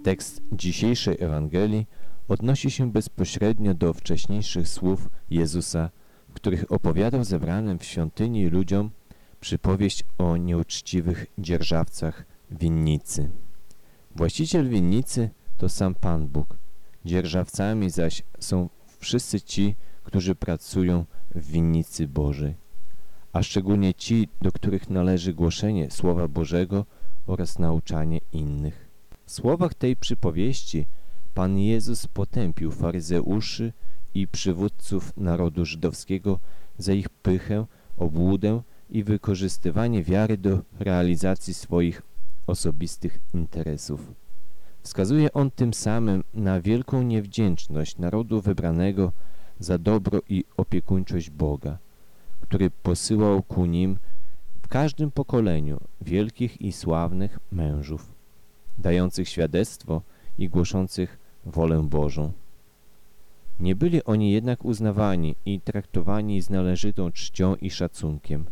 Tekst dzisiejszej Ewangelii odnosi się bezpośrednio do wcześniejszych słów Jezusa, w których opowiadał zebranym w świątyni ludziom przypowieść o nieuczciwych dzierżawcach winnicy. Właściciel winnicy to sam Pan Bóg. Dzierżawcami zaś są wszyscy ci, którzy pracują w winnicy Bożej, a szczególnie ci, do których należy głoszenie Słowa Bożego oraz nauczanie innych. W słowach tej przypowieści Pan Jezus potępił faryzeuszy i przywódców narodu żydowskiego za ich pychę, obłudę i wykorzystywanie wiary do realizacji swoich osobistych interesów. Wskazuje on tym samym na wielką niewdzięczność narodu wybranego za dobro i opiekuńczość Boga, który posyłał ku nim w każdym pokoleniu wielkich i sławnych mężów, dających świadectwo i głoszących wolę Bożą. Nie byli oni jednak uznawani i traktowani z należytą czcią i szacunkiem.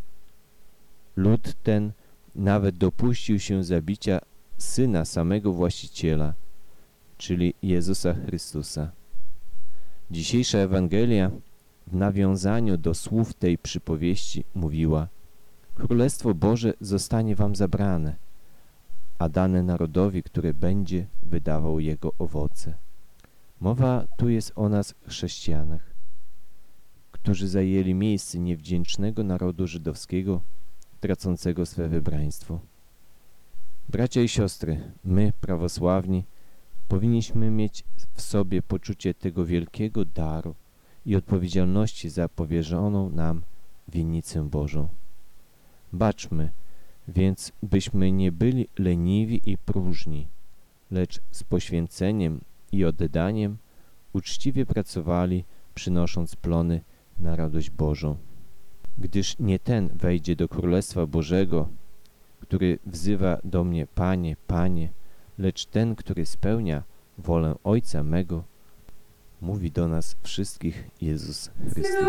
Lud ten nawet dopuścił się zabicia syna samego właściciela, czyli Jezusa Chrystusa. Dzisiejsza Ewangelia w nawiązaniu do słów tej przypowieści mówiła: Królestwo Boże zostanie wam zabrane, a dane narodowi, który będzie wydawał jego owoce. Mowa tu jest o nas, chrześcijanach, którzy zajęli miejsce niewdzięcznego narodu żydowskiego, tracącego swe wybraństwo. Bracia i siostry, my, prawosławni, powinniśmy mieć w sobie poczucie tego wielkiego daru i odpowiedzialności za powierzoną nam winnicę Bożą. Baczmy, więc byśmy nie byli leniwi i próżni, lecz z poświęceniem i oddaniem uczciwie pracowali, przynosząc plony na radość Bożą. Gdyż nie ten wejdzie do Królestwa Bożego, który wzywa do mnie Panie, Panie, lecz ten, który spełnia wolę Ojca mego, mówi do nas wszystkich Jezus Chrystus.